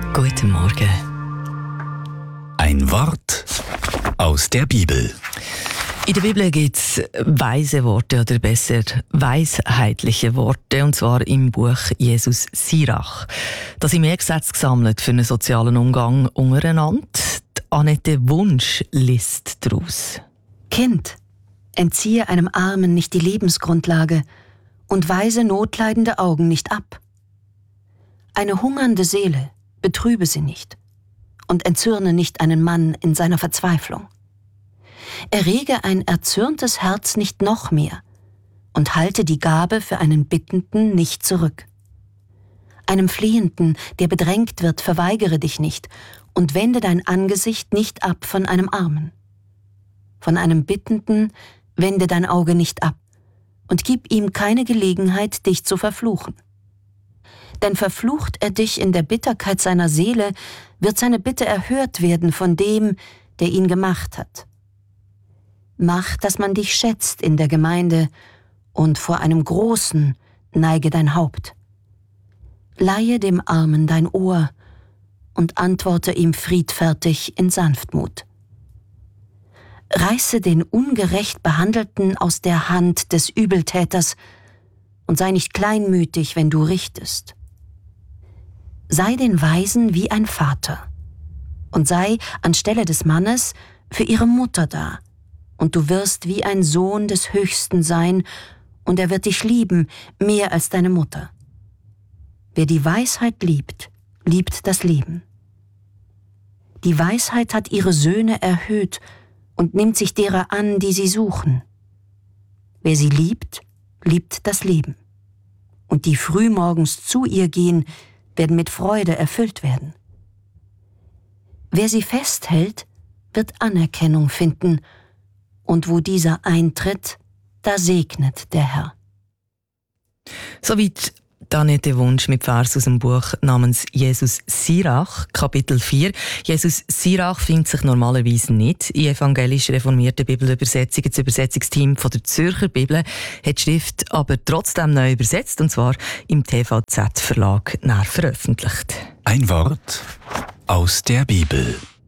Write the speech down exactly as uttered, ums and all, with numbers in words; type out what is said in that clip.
Guten Morgen. Ein Wort aus der Bibel. In der Bibel gibt es weise Worte oder besser weisheitliche Worte, und zwar im Buch Jesus Sirach. Da sind mehr Gesetze gesammelt für einen sozialen Umgang untereinander. Die Annette Wunsch liest daraus. Kind, entziehe einem Armen nicht die Lebensgrundlage und weise notleidende Augen nicht ab. Eine hungernde Seele betrübe sie nicht und entzürne nicht einen Mann in seiner Verzweiflung. Errege ein erzürntes Herz nicht noch mehr und halte die Gabe für einen Bittenden nicht zurück. Einem Flehenden, der bedrängt wird, verweigere dich nicht und wende dein Angesicht nicht ab von einem Armen. Von einem Bittenden wende dein Auge nicht ab und gib ihm keine Gelegenheit, dich zu verfluchen. Denn verflucht er dich in der Bitterkeit seiner Seele, wird seine Bitte erhört werden von dem, der ihn gemacht hat. Mach, dass man dich schätzt in der Gemeinde, und vor einem Großen neige dein Haupt. Leihe dem Armen dein Ohr und antworte ihm friedfertig in Sanftmut. Reiße den ungerecht Behandelten aus der Hand des Übeltäters und sei nicht kleinmütig, wenn du richtest. Sei den Weisen wie ein Vater und sei anstelle des Mannes für ihre Mutter da, und du wirst wie ein Sohn des Höchsten sein, und er wird dich lieben, mehr als deine Mutter. Wer die Weisheit liebt, liebt das Leben. Die Weisheit hat ihre Söhne erhöht und nimmt sich derer an, die sie suchen. Wer sie liebt, liebt das Leben. Und die frühmorgens zu ihr gehen, werden mit Freude erfüllt werden. Wer sie festhält, wird Anerkennung finden, und wo dieser eintritt, da segnet der Herr. Soweit Annette Wunsch mit Vers aus dem Buch namens Jesus Sirach, Kapitel vier. Jesus Sirach findet sich normalerweise nicht in evangelisch-reformierten Bibelübersetzungen. Das Übersetzungsteam von der Zürcher Bibel hat die Schrift aber trotzdem neu übersetzt, und zwar im T V Z-Verlag veröffentlicht. Ein Wort aus der Bibel.